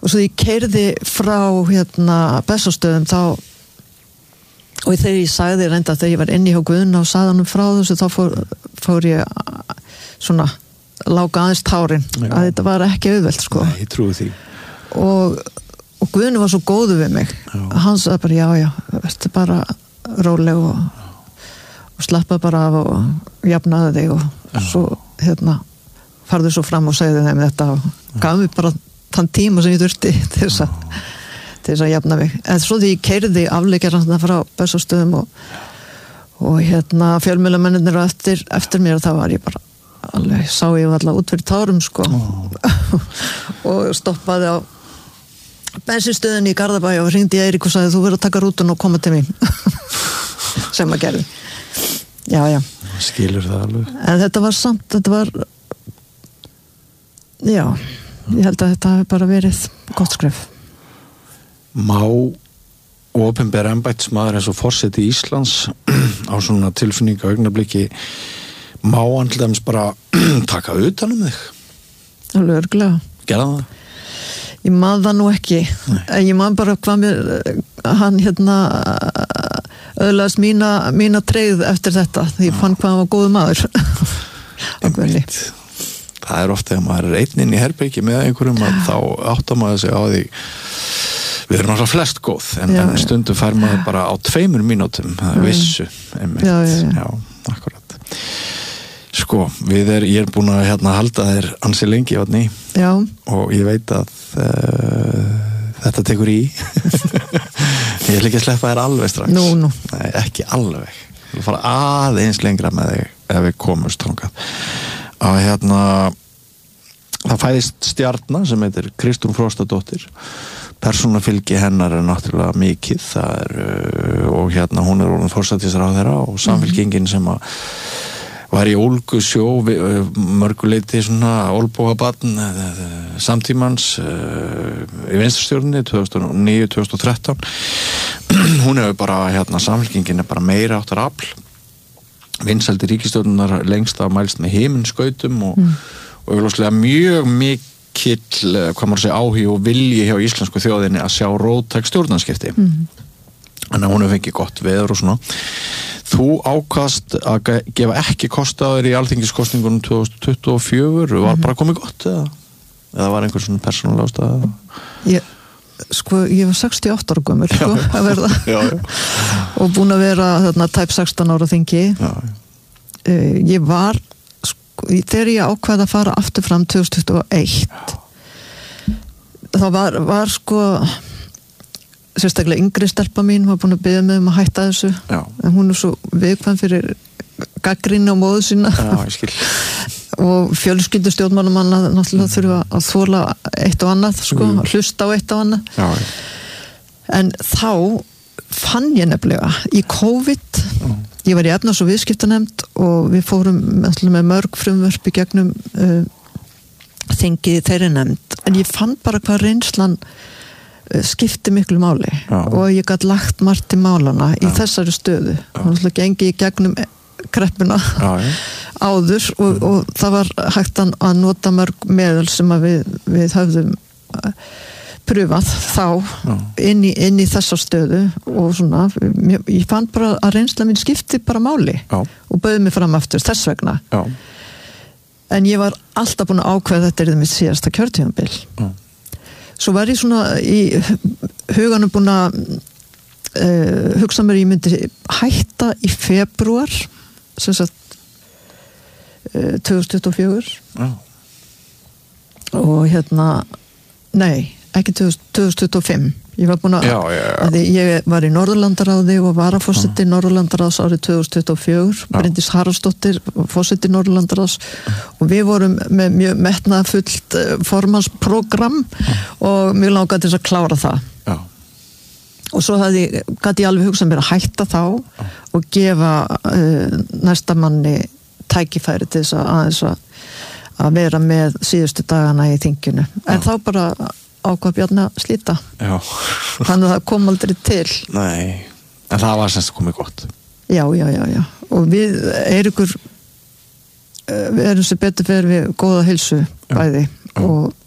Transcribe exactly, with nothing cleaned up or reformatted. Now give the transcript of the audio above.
og svo ég keyrði frá hérna Bessastöðum þá, og þegar ég sagði reynda þegar ég var inni hjá Guðna og sagði hann frá þessu, þá fór, fór ég svona lága aðeins tárin já. Að þetta var ekki auðvelt sko. Nei, ég trúi því og, og Guðni var svo góður við mig já. Hann sagði bara já já, verður bara róleg og, og slappa bara af og jafnaði þig og já. Svo hérna farðu svo fram og segði þeim þetta og gaf mér bara þann tíma sem ég þurfti til þess að, til þess að jafna mig. En svo því ég keyrði afleikjarna frá Bessastöðum og, og hérna fjölmiðlamennirnir og eftir, eftir mér þá var ég bara alveg, sá ég alltaf út fyrir tárum sko oh. og stoppaði á bensinstöðinni í Garðabæ og hringdi í Eirík og sagði þú verður að taka rútun og koma til mín sem að gerði. Já, já. Skilur það alveg. En þetta var samt, þetta var já, ég held að þetta hafi bara verið gott skref. Má opinber embættismaður eins og forseti Íslands á svona tilfinninga augnabliki má hann til dæmis bara taka utan um þig? Alveg örglega. Gerða það? Ég man það nú ekki. Nei. Ég man bara hvað mér hann hérna öðlaðist mína, mína treið eftir þetta því ég fann hvað hann var góður maður. Það er ofta þegar maður er einn inn í herbergi með einhverjum að þá áttar maður sig á því við erum alltaf flest góð en, já, en stundum fær maður bara á tveimur mínútum vissu einmitt. Já, já, já. Já, akkurat. Sko, við er, ég er búin að hérna halda þér ansi lengi vatni já. Og ég veit að uh, þetta tekur í ég vil ekki að sleppa þér alveg strax nú, nú. Nei, ekki alveg ég vil fara aðeins lengra með þig ef við komumst þangað að hérna það fæðist stjarna sem heitir Kristrún Frostadóttir persónufylgi hennar er náttúrulega mikið það er, uh, og hérna hún er orðin forsætisráðherra og samfylkingin sem að var í ólgusjó mörguleiti svona olbúabarn samtímans uh, í vinstrastjórninni tvö þúsund og níu til tvö þúsund og þrettán hún hefur bara hérna samfylkingin er bara meira áttar afl vinsældi ríkisstjórnar lengst að mælst með himinskautum og, mm. og augljóslega mjög mikill hvað maður segja áhugi og vilji hjá íslensku þjóðinni að sjá róttæk stjórnarskipti mm. Þannig að hún hefur fengið gott veður og svona þú ákast að gefa ekki kost á þér í alþingiskosningunum tvö þúsund tuttugu og fjögur var mm-hmm. bara komið gott eða, eða var einhver svona persónulega ástæða ég, sko, ég var sextíu og átta ára gömul sko, að verða já, já. og búin að vera þarna tæp sextán ára þingi já, já. Uh, ég var sko, þegar ég ákvaði að fara aftur fram tvö þúsund tuttugu og eitt þá var, var sko sérstaklega yngri stelpa mín var búin að biðja mig um að hætta þessu já. En hún er svo viðkvæm fyrir gagnrýni á móðu sína já, ég skil og fjölskyldu stjórnmálamanna náttúrulega þurfa að þola eitt og annað sko, mm. hlusta á eitt og annað já, en þá fann ég nefnilega í COVID mm. ég var í efnahags- og viðskiptanefnd og við fórum með mörg frumvörp í gegnum uh, þingið í þeirri nefnd en ég fann bara hvað reynslan skipti miklu máli já. Og ég gat lagt margt til málana í já. Þessari stöðu og það gengi í gegnum kreppuna já, áður og, og það var hægt að nota mörg meðal sem að við, við höfðum pröfað þá inn í, inn í þessa stöðu og svona, ég fann bara að reynsla mín skipti bara máli já. Og bauði mig fram aftur þess vegna já. En ég var alltaf búin að ákveða þetta er mitt síðasta kjörtímabil já Svo var ég svona í huganum búin að uh, hugsa mér ég myndi hætta í febrúar sem sagt uh, tvö þúsund tuttugu og fjögur oh. og hérna nei, ekki tvö þúsund tuttugu og fimm ég var búin að, já, já, já. að ég var í Norðurlandaráði og var að fórseti mm. Norðurlandaráðs árið tvö þúsund tuttugu og fjögur Bryndís Haraldsdóttir fórseti Norðurlandaráðs mm. og við vorum með mjög metnaðfullt formansprógram mm. og mjög langaði til þess að klára það já. Og svo hafði, gæti ég alveg hugsað mér að hætta þá já. Og gefa uh, næsta manni tækifæri til þess að aðeins að, að vera með síðustu dagana í þinginu en já. Þá bara ákvað Bjarni að slíta já. Þannig að það kom aldrei til Nei, en það var semst komið gott Já, já, já, já og við Eiríkur við erum sem betur fyrir við góða heilsu bæði já. Og